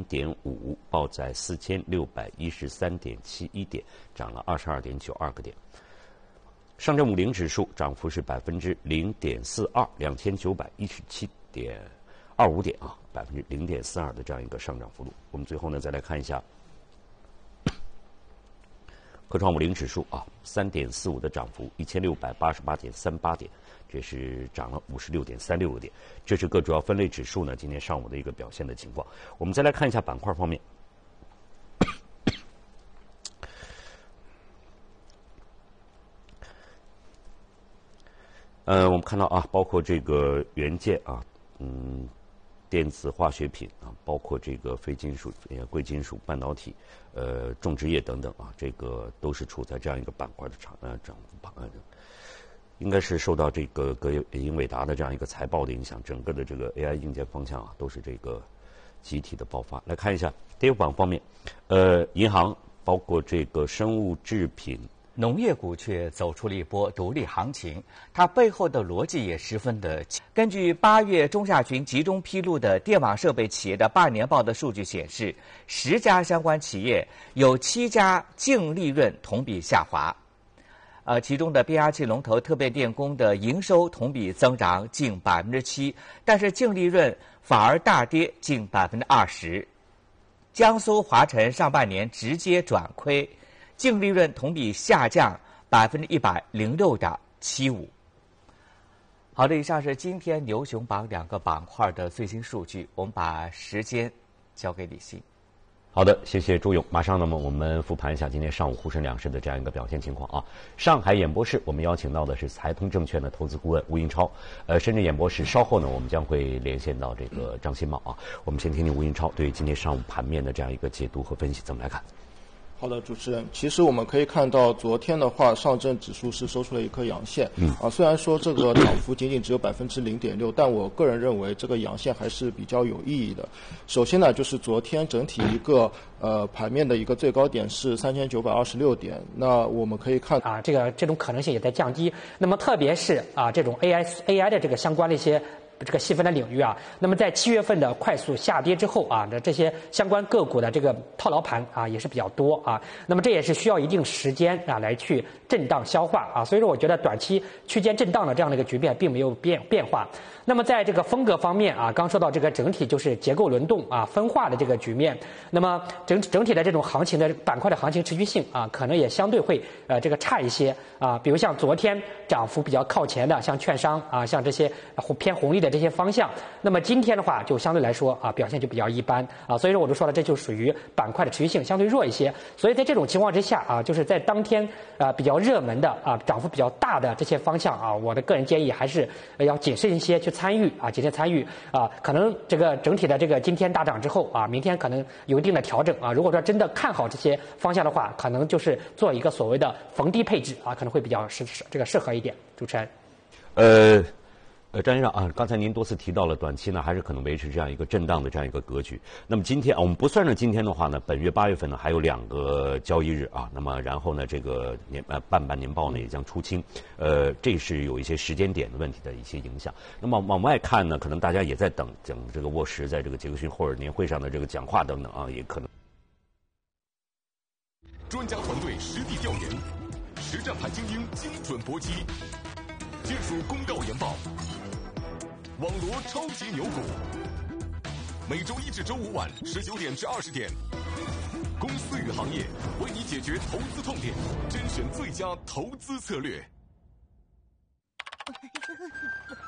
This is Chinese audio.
0.5%，报在4613.71点，涨了22.92个点。上证50指数涨幅是0.42%，2917.25点啊，0.42%的这样一个上涨幅度。我们最后呢再来看一下科创50指数啊，3.45的涨幅，1688.38点，这是涨了56.36个点。这是各主要分类指数呢今天上午的一个表现的情况。我们再来看一下板块方面。我们看到啊，包括这个元件啊，电子化学品啊，包括这个非金属、贵金属、半导体、种植业等等啊，这个都是处在这样一个板块的涨幅应该是受到这个英伟达的这样一个财报的影响，整个的这个 AI 硬件方向啊，都是这个集体的爆发。来看一下跌幅榜方面，银行包括这个生物制品。 农业股却走出了一波独立行情，它背后的逻辑也十分的。根据8月中下旬集中披露的电网设备企业的8年报的数据显示，10家相关企业有7家净利润同比下滑，其中的变压器龙头特变电工的营收同比增长近7%，但是净利润反而大跌近20%。江苏华晨上半年直接转亏。净利润同比下降106.75%。好的，以上是今天牛熊榜2个板块的最新数据，我们把时间交给李欣。 好的，谢谢朱勇。马上，那么我们复盘一下今天上午沪深两市的这样一个表现情况啊。上海演播室，我们邀请到的是财通证券的投资顾问吴英超。深圳演播室稍后呢，我们将会连线到这个张新茂啊。我们先听听吴英超对今天上午盘面的这样一个解读和分析，怎么来看？ 好的，主持人，其实我们可以看到，昨天的话，上证指数是收出了一颗阳线。虽然说这个涨幅仅仅只有0.6%，但我个人认为这个阳线还是比较有意义的。首先呢，就是昨天整体一个盘面的一个最高点是3926点，那我们可以看啊，这种可能性也在降低。那么特别是啊，这种 AI 的这个相关的一些。这个细分的领域啊，那么在7月份的快速下跌之后啊，这些相关个股的这个套牢盘啊也是比较多啊，那么这也是需要一定时间啊来去震荡消化啊，所以说我觉得短期区间震荡的这样的一个局面并没有变化。那么在这个风格方面啊，刚说到这个整体就是结构轮动啊分化的这个局面，那么整体的这种行情的板块的行情持续性啊，可能也相对会这个差一些啊，比如像昨天涨幅比较靠前的，像券商啊，像这些偏红利的这些方向，那么今天的话就相对来说啊表现就比较一般啊，所以说我就说了，这就属于板块的持续性相对弱一些，所以在这种情况之下啊，就是在当天比较热门的啊涨幅比较大的这些方向啊，我的个人建议还是要谨慎一些去参与啊，谨慎参与啊，可能这个整体的这个今天大涨之后啊，明天可能有一定的调整啊，如果说真的看好这些方向的话，可能就是做一个所谓的逢低配置啊，可能会比较适合一点。主持人， 张先生啊，刚才您多次提到了短期呢，还是可能维持这样一个震荡的这样一个格局。那么今天啊，我们不算上今天的话呢，本月8月份呢还有2个交易日啊。那么然后呢，这个半年报呢也将出清，这是有一些时间点的问题的一些影响。那么往外看呢，可能大家也在等这个沃什在这个杰克逊霍尔年会上的这个讲话等等啊，也可能。 专家团队实地调研，实战派精英精准搏击，坚守公告研报。网罗超级牛股，每周1至周5晚19点至20点，公司与行业为你解决投资痛点，甄选最佳投资策略。